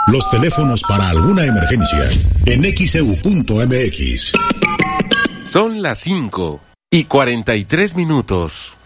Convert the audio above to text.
Los teléfonos para alguna emergencia en xeu.mx. Son las 5:43.